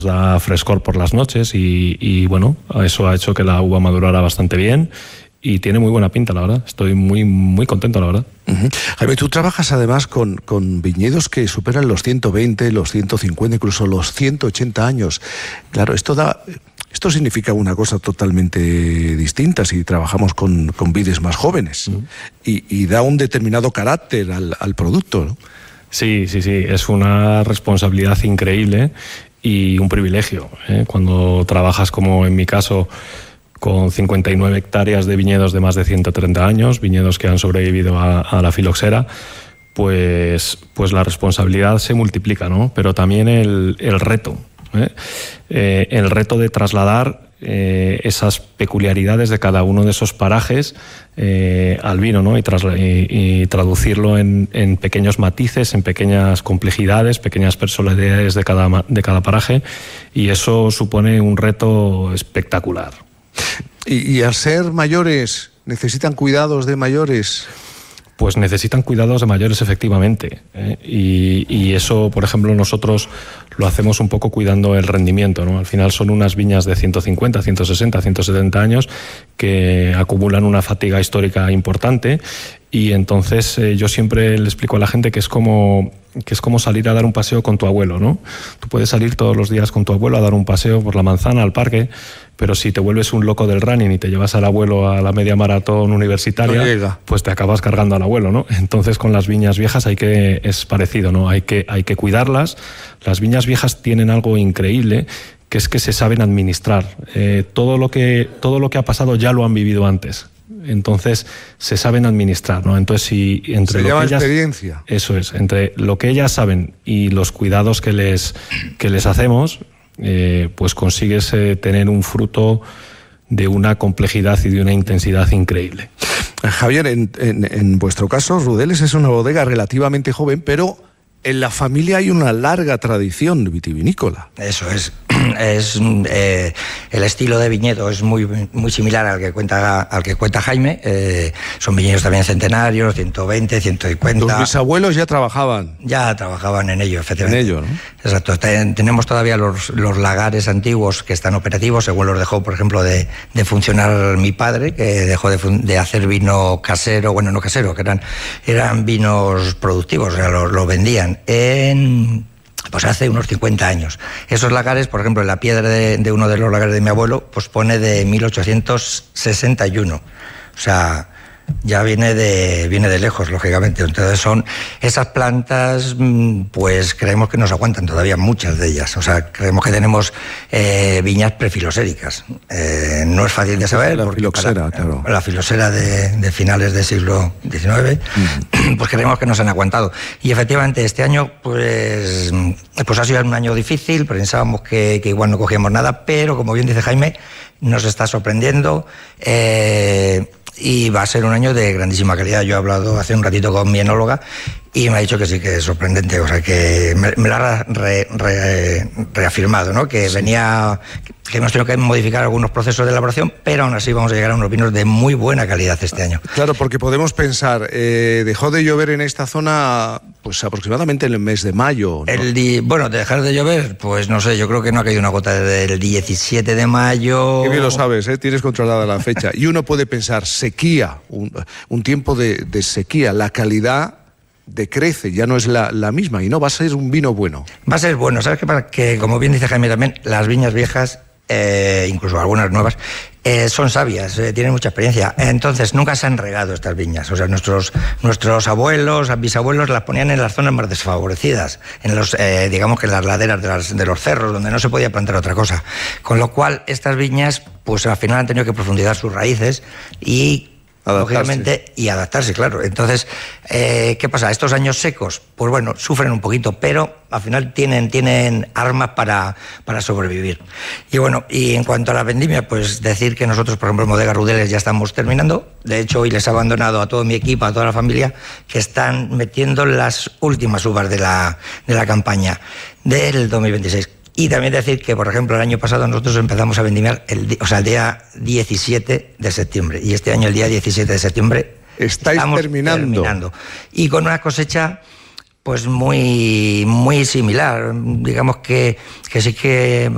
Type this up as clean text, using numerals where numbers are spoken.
Da frescor por las noches y bueno, eso ha hecho que la uva madurara bastante bien y tiene muy buena pinta, la verdad. Estoy muy contento, la verdad. Jaime, tú trabajas además con viñedos que superan los 120, los 150, incluso los 180 años. Claro, esto significa una cosa totalmente distinta si trabajamos con vides más jóvenes y da un determinado carácter al producto, ¿no? Sí, es una responsabilidad increíble y un privilegio, ¿eh? Cuando trabajas, como en mi caso, con 59 hectáreas de viñedos de más de 130 años, viñedos que han sobrevivido a la filoxera, pues la responsabilidad se multiplica, ¿no? Pero también el reto, el reto de trasladar esas peculiaridades de cada uno de esos parajes al vino, ¿no? y traducirlo en pequeños matices, en pequeñas complejidades, pequeñas personalidades de cada paraje, y eso supone un reto espectacular. Y al ser mayores, ¿necesitan cuidados de mayores? Pues necesitan cuidados de mayores, efectivamente, ¿eh? Y eso, por ejemplo, nosotros lo hacemos un poco cuidando el rendimiento, ¿no? Al final son unas viñas de 150, 160, 170 años que acumulan una fatiga histórica importante, y entonces yo siempre le explico a la gente que es como salir a dar un paseo con tu abuelo, ¿no? Tú puedes salir todos los días con tu abuelo a dar un paseo por la manzana, al parque, pero si te vuelves un loco del running y te llevas al abuelo a la media maratón universitaria, pues te acabas cargando al abuelo, ¿no? Entonces con las viñas viejas es parecido, ¿no? Hay que cuidarlas. Las viñas viejas tienen algo increíble, que es que se saben administrar. Todo lo que ha pasado ya lo han vivido antes. Entonces se saben administrar, ¿no? Entonces, si entre se llama experiencia. Eso es, entre lo que ellas saben y los cuidados que les hacemos, pues consigues tener un fruto de una complejidad y de una intensidad increíble. Javier, en vuestro caso, Rudeles es una bodega relativamente joven, pero en la familia hay una larga tradición vitivinícola. Eso es. El estilo de viñedo es muy similar al que cuenta Jaime. Son viñedos también centenarios, 120, 150. Los bisabuelos ya trabajaban. Ya trabajaban en ello, efectivamente. En ello, ¿no? Exacto. Tenemos todavía los lagares antiguos que están operativos, según los dejó, por ejemplo, de funcionar mi padre, que dejó de hacer vino casero, bueno, no casero, que eran vinos productivos, o sea, lo vendían pues hace unos 50 años. Esos lagares, por ejemplo, en la piedra de uno de los lagares de mi abuelo, pues pone de 1861. O sea, ya viene de lejos, lógicamente. Entonces son esas plantas, pues creemos que nos aguantan todavía muchas de ellas. O sea, creemos que tenemos viñas prefiloséricas. No es fácil de saber. La filosera, claro. La filosera de finales del siglo XIX, pues creemos que nos han aguantado. Y efectivamente este año pues ha sido un año difícil. Pensábamos que igual no cogíamos nada, pero como bien dice Jaime, nos está sorprendiendo. Y va a ser un año de grandísima calidad. Yo he hablado hace un ratito con mi enóloga y me ha dicho que sí, que es sorprendente. O sea, que me lo ha reafirmado, ¿no? Que hemos tenido que modificar algunos procesos de elaboración, pero aún así vamos a llegar a unos vinos de muy buena calidad este año. Claro, porque podemos pensar, dejó de llover en esta zona pues aproximadamente en el mes de mayo, ¿no? Bueno, dejar de llover, pues no sé, yo creo que no ha caído una gota desde el 17 de mayo. Qué bien lo sabes, tienes controlada la fecha. Y uno puede pensar, sequía, un tiempo de sequía, la calidad decrece, ya no es la misma, y no va a ser un vino bueno. Va a ser bueno, ¿sabes qué pasa? Que como bien dice Jaime también, las viñas viejas, incluso algunas nuevas, son sabias, tienen mucha experiencia. Entonces nunca se han regado estas viñas. O sea, nuestros abuelos, bisabuelos las ponían en las zonas más desfavorecidas, digamos que en las laderas de los cerros, donde no se podía plantar otra cosa. Con lo cual estas viñas, pues al final han tenido que profundizar sus raíces y lógicamente, y adaptarse, claro. Entonces, ¿qué pasa? Estos años secos, pues bueno, sufren un poquito, pero al final tienen armas para sobrevivir. Y bueno, y en cuanto a la vendimia, pues decir que nosotros, por ejemplo, en Bodega Rudeles ya estamos terminando. De hecho, hoy les he abandonado a todo mi equipo, a toda la familia, que están metiendo las últimas uvas de la campaña del 2026. Y también decir que, por ejemplo, el año pasado nosotros empezamos a vendimiar el día 17 de septiembre. Y este año, el día 17 de septiembre, estamos terminando. Y con una cosecha pues muy similar. Digamos que sí que